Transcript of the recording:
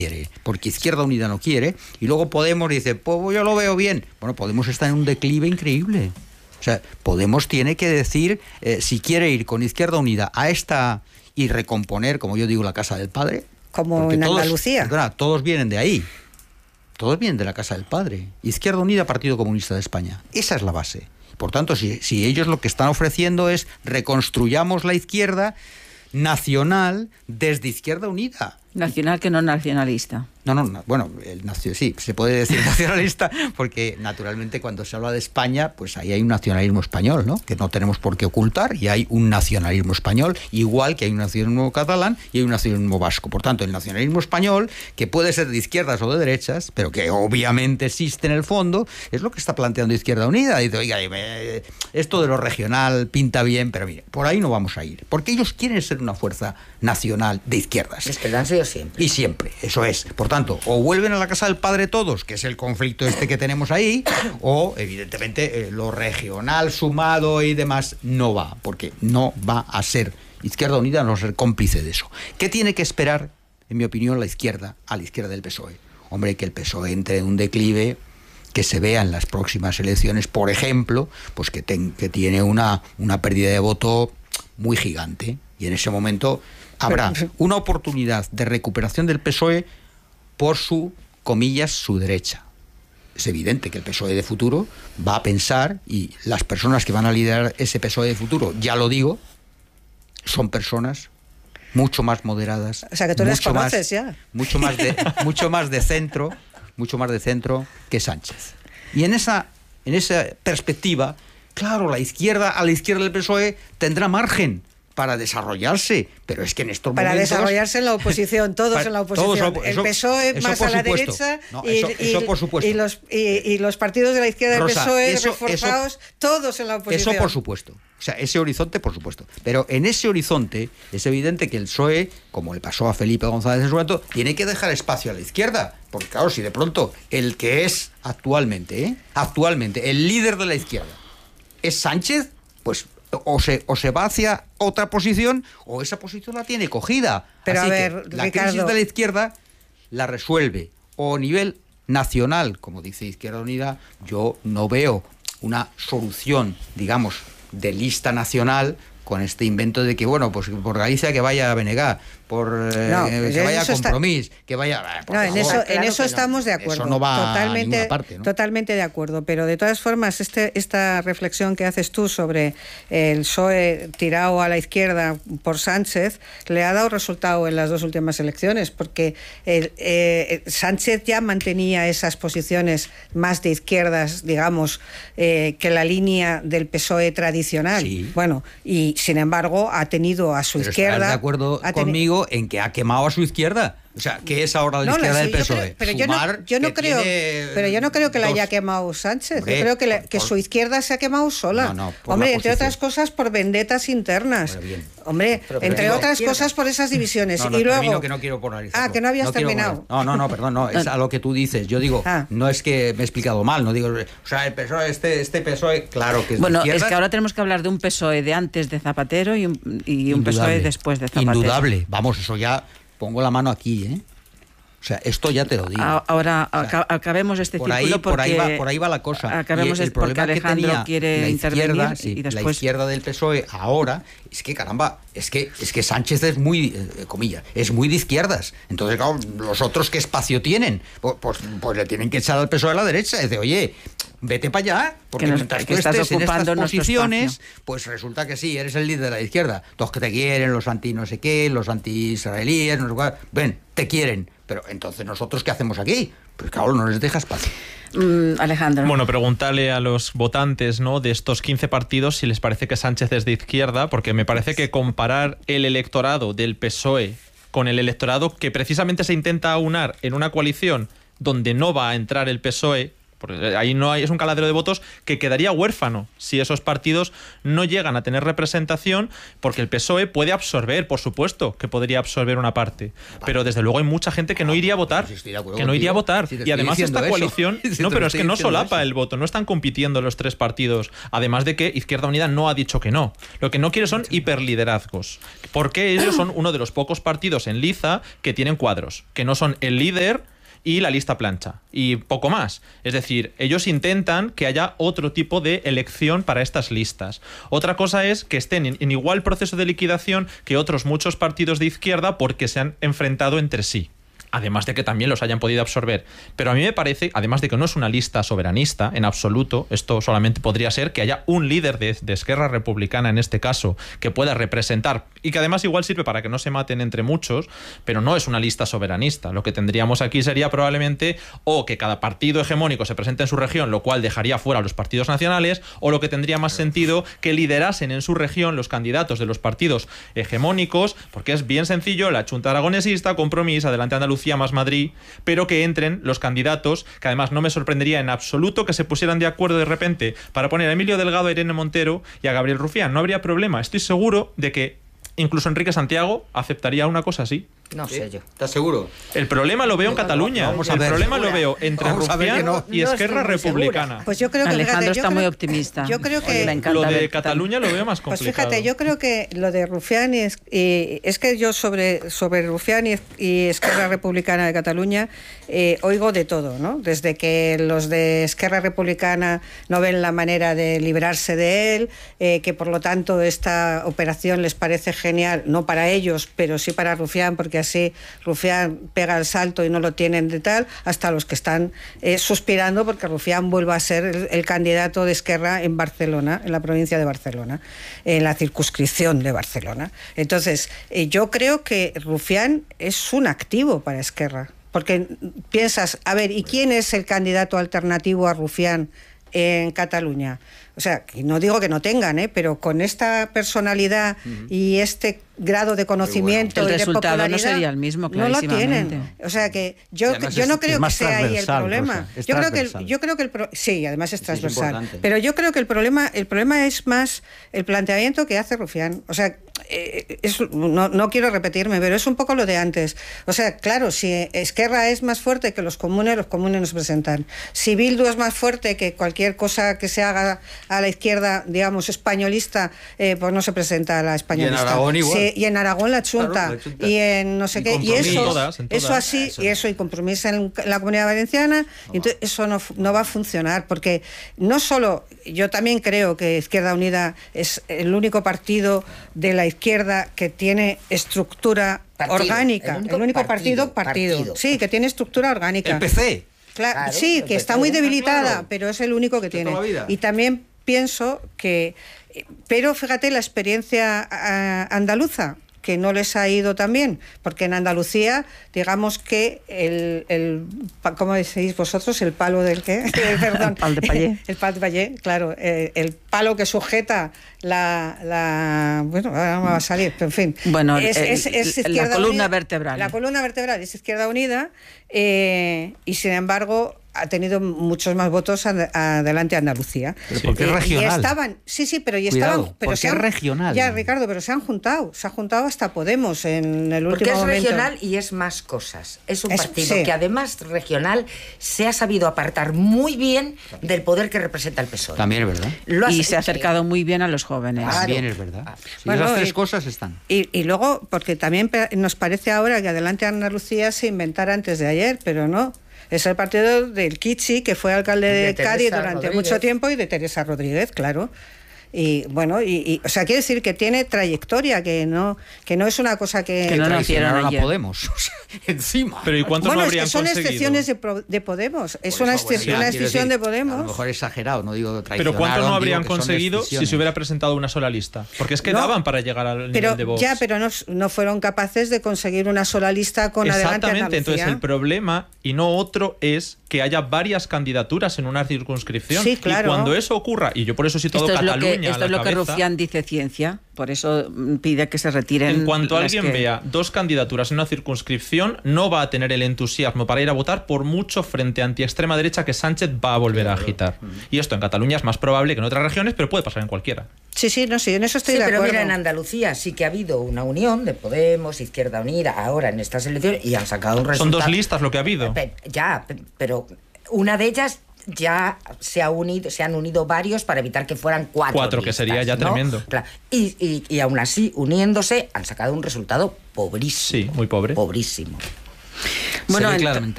quiere, porque Izquierda Unida no quiere, y luego Podemos dice, pues yo lo veo bien. Bueno, Podemos está en un declive increíble. O sea, Podemos tiene que decir si quiere ir con Izquierda Unida a esta y recomponer, como yo digo, la casa del padre. Como en Andalucía. Todos vienen de ahí. Todos vienen de la casa del padre. Izquierda Unida, Partido Comunista de España. Esa es la base. Por tanto, si ellos lo que están ofreciendo es reconstruyamos la izquierda nacional desde Izquierda Unida. Nacional que no nacionalista. No, bueno, sí, se puede decir nacionalista, porque naturalmente cuando se habla de España, pues ahí hay un nacionalismo español, ¿no? Que no tenemos por qué ocultar, y hay un nacionalismo español, igual que hay un nacionalismo catalán y hay un nacionalismo vasco. Por tanto, el nacionalismo español, que puede ser de izquierdas o de derechas, pero que obviamente existe en el fondo, es lo que está planteando Izquierda Unida. Dice, oiga, esto de lo regional pinta bien, pero mire, por ahí no vamos a ir, porque ellos quieren ser una fuerza nacional de izquierdas. Es que lo han sido siempre. Y siempre, eso es. Por tanto, o vuelven a la casa del padre todos, que es el conflicto que tenemos ahí, o evidentemente lo regional sumado y demás no va, porque no va a ser Izquierda Unida, no va a ser cómplice de eso. ¿Qué tiene que esperar, en mi opinión, la izquierda a la izquierda del PSOE? Hombre, que el PSOE entre en un declive, que se vea en las próximas elecciones, por ejemplo, pues que tiene una pérdida de voto muy gigante, y en ese momento habrá una oportunidad de recuperación del PSOE por su, comillas, su derecha. Es evidente que el PSOE de futuro va a pensar, y las personas que van a liderar ese PSOE de futuro, ya lo digo, son personas mucho más moderadas. O sea, que tú les conoces ya. Mucho más de centro que Sánchez. Y en esa perspectiva, claro, a la izquierda del PSOE tendrá margen para desarrollarse, pero es que en estos momentos... Para desarrollarse en la oposición, todos en la oposición. El PSOE más a la derecha y los partidos de la izquierda del PSOE reforzados, todos en la oposición. Eso por supuesto. O sea, ese horizonte por supuesto. Pero en ese horizonte es evidente que el PSOE, como le pasó a Felipe González en su momento, tiene que dejar espacio a la izquierda. Porque claro, si de pronto el que es actualmente el líder de la izquierda es Sánchez, pues... O se va hacia otra posición, o esa posición la tiene cogida. Pero así a ver, que la Ricardo, crisis de la izquierda la resuelve o a nivel nacional, como dice Izquierda Unida. Yo no veo una solución, digamos, de lista nacional con este invento de que, bueno, pues por Galicia que vaya a Benegar, que vaya a Compromís, que vaya... en eso estamos de acuerdo. Eso no va a ninguna parte, ¿no? Totalmente de acuerdo, pero de todas formas esta reflexión que haces tú sobre el PSOE tirado a la izquierda por Sánchez le ha dado resultado en las dos últimas elecciones, porque Sánchez ya mantenía esas posiciones más de izquierdas, digamos, que la línea del PSOE tradicional. Sí. Bueno, y sin embargo ha tenido a su izquierda... ¿Estás de acuerdo conmigo en que ha quemado a su izquierda? O sea, ¿qué es ahora la izquierda del PSOE? Yo no creo que la haya quemado Sánchez. Hombre, yo creo que su izquierda se ha quemado sola. Hombre, entre otras cosas por vendetas internas. Hombre, entre otras cosas por esas divisiones. Y luego... que no quiero polarizarlo. Que no habías terminado. Perdón, es a lo que tú dices. Yo digo, no es que me he explicado mal, no digo... O sea, el PSOE, este PSOE, claro que es de izquierda. Bueno, es que ahora tenemos que hablar de un PSOE de antes de Zapatero y un PSOE después de Zapatero. Indudable. Vamos, eso ya... Pongo la mano aquí, ¿eh? O sea, esto ya te lo digo. Ahora, acabemos este círculo porque... Por ahí va la cosa. Acabemos el problema que Alejandro quiere intervenir y después... La izquierda del PSOE ahora, es que caramba, es que Sánchez es muy, comillas, es muy de izquierdas. Entonces, claro, los otros ¿qué espacio tienen? Pues le tienen que echar al PSOE a la derecha. Dice, oye, vete para allá, porque mientras tú estés en estas posiciones, pues resulta que sí, eres el líder de la izquierda. Todos que te quieren, los anti no sé qué, los anti-israelíes, no sé cuál. Ven, te quieren. Pero entonces, ¿nosotros qué hacemos aquí? Pues claro, no les deja espacio. Alejandro. Bueno, preguntarle a los votantes, ¿no?, de estos 15 partidos si les parece que Sánchez es de izquierda, porque me parece que comparar el electorado del PSOE con el electorado que precisamente se intenta aunar en una coalición donde no va a entrar el PSOE, Porque ahí no hay, es un caladero de votos que quedaría huérfano si esos partidos no llegan a tener representación, porque el PSOE puede absorber, por supuesto, que podría absorber una parte. Pero desde luego hay mucha gente que no iría a votar. Que no iría a votar. Y además esta coalición... No, pero es que no solapa el voto. No están compitiendo los tres partidos. Además de que Izquierda Unida no ha dicho que no. Lo que no quiere son hiperliderazgos. Porque ellos son uno de los pocos partidos en liza que tienen cuadros. Que no son el líder y la lista plancha, y poco más. Es decir, ellos intentan que haya otro tipo de elección para estas listas. Otra cosa es que estén en igual proceso de liquidación que otros muchos partidos de izquierda porque se han enfrentado entre sí. Además de que también los hayan podido absorber. Pero a mí me parece, además de que no es una lista soberanista en absoluto, esto solamente podría ser que haya un líder de Esquerra Republicana en este caso, que pueda representar, y que además igual sirve para que no se maten entre muchos, pero no es una lista soberanista. Lo que tendríamos aquí sería probablemente o que cada partido hegemónico se presente en su región, lo cual dejaría fuera a los partidos nacionales, o lo que tendría más sentido, que liderasen en su región los candidatos de los partidos hegemónicos, porque es bien sencillo, la Chunta Aragonesista, Compromís, Adelante Andalucía, más Madrid, pero que entren los candidatos, que además no me sorprendería en absoluto que se pusieran de acuerdo de repente para poner a Emilio Delgado, a Irene Montero y a Gabriel Rufián. No habría problema. Estoy seguro de que incluso Enrique Santiago aceptaría una cosa así. No sé yo. ¿Estás seguro? El problema lo veo en Cataluña. El problema lo veo entre Rufián y Esquerra Republicana. Pues yo creo que Alejandro está muy optimista. Yo creo que lo de Cataluña lo veo más complicado. Pues fíjate, yo creo que lo de Rufián es que yo sobre Rufián y Esquerra Republicana de Cataluña oigo de todo, ¿no? Desde que los de Esquerra Republicana no ven la manera de librarse de él, que por lo tanto esta operación les parece genial, no para ellos, pero sí para Rufián, porque así Rufián pega el salto y no lo tienen de tal, hasta los que están suspirando porque Rufián vuelva a ser el candidato de Esquerra en Barcelona, en la provincia de Barcelona, en la circunscripción de Barcelona. Entonces, yo creo que Rufián es un activo para Esquerra, porque piensas, a ver, ¿y quién es el candidato alternativo a Rufián en Cataluña? O sea, no digo que no tengan, pero con esta personalidad y este grado de conocimiento y de popularidad, el resultado no sería el mismo, no lo tienen. O sea que yo no creo que sea ahí el problema. Yo creo que sí, además es transversal. Pero yo creo que el problema es más el planteamiento que hace Rufián. O sea, no quiero repetirme, pero es un poco lo de antes. O sea, claro, si Esquerra es más fuerte que los comunes no se presentan. Si Bildu es más fuerte que cualquier cosa que se haga a la izquierda, digamos, españolista, pues no se presenta a la españolista. Y en Aragón igual. Sí, y en Aragón la Chunta. Claro, la Chunta. Y en no sé qué. Y eso así, eso. y eso, y Compromís en la Comunidad Valenciana. Y entonces eso no va a funcionar, porque no solo, yo también creo que Izquierda Unida es el único partido de la izquierda que tiene estructura orgánica. El único partido. Sí, que tiene estructura orgánica. El PC. Claro, sí, que está muy debilitada, pero es el único que tiene. Y también pienso que... Pero fíjate la experiencia andaluza, que no les ha ido tan bien, porque en Andalucía, digamos que ¿cómo decís vosotros? ¿El palo del qué? Perdón. El pal de payé. El pal de payé, claro. El palo que sujeta bueno, ahora me va a salir, pero en fin. Bueno, es Izquierda la columna Unida, vertebral. La columna vertebral es Izquierda Unida, y sin embargo ha tenido muchos más votos Adelante Andalucía. Pero porque es regional. Y estaban, pero Cuidado, pero porque es regional. Ya, Ricardo, pero se han juntado hasta Podemos en el último porque es momento. regional y es más cosas. Es un partido que además regional se ha sabido apartar muy bien del poder que representa el PSOE. También es verdad. Y se ha acercado muy bien a los jóvenes. También es verdad. Sí, bueno, las tres cosas están. Y luego, porque también nos parece ahora que Adelante Andalucía se inventara antes de ayer, pero no. Es el partido del Kichi, que fue alcalde de Cádiz durante mucho tiempo, y de Teresa Rodríguez, claro. Y bueno, o sea, quiere decir que tiene trayectoria, que no es una cosa que no traicionaron a Podemos, o sea, encima. Pero ¿y cuántos no habrían es que son conseguido? Excepciones de Podemos, es una excepción de Podemos. A lo mejor exagerado, no digo traicionaron. Pero ¿cuántos no habrían conseguido si se hubiera presentado una sola lista? Porque es que daban para llegar al nivel de Vox. Ya, pero no fueron capaces de conseguir una sola lista con Adelante Andalucía. Exactamente, entonces el problema, y no otro, es que haya varias candidaturas en una circunscripción. Sí, claro. Y cuando eso ocurra, y yo por eso he citado Cataluña pequeña esto a es la lo que cabeza. Rufián dice ciencia, por eso pide que se retiren. En cuanto las alguien que- vea 2 candidaturas en una circunscripción, no va a tener el entusiasmo para ir a votar por mucho frente anti-extrema derecha que Sánchez va a volver a agitar. Y esto en Cataluña es más probable que en otras regiones, pero puede pasar en cualquiera. Sí, en eso estoy Sí, de pero acuerdo. mira, en Andalucía sí que ha habido una unión de Podemos, Izquierda Unida, ahora en estas elecciones, y han sacado un Son resultado. 2 listas lo que ha habido. Pero una de ellas ya se han unido varios para evitar que fueran 4 4, que sería ya ¿no? tremendo. Claro. Y aún así, uniéndose, han sacado un resultado pobrísimo. Sí, muy pobre. Pobrísimo. Bueno, Se ve claramente.